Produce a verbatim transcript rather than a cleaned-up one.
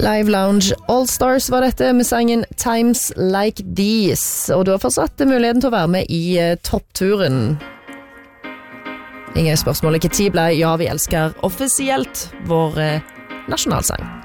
Live Lounge All Stars var dette med sangen Times Like These, og du har fortsatt muligheten til å være med i uh, toppturen. Ingen spørsmål, ikke tid ble Ja, vi elsker offisielt vår uh, nasjonalsang.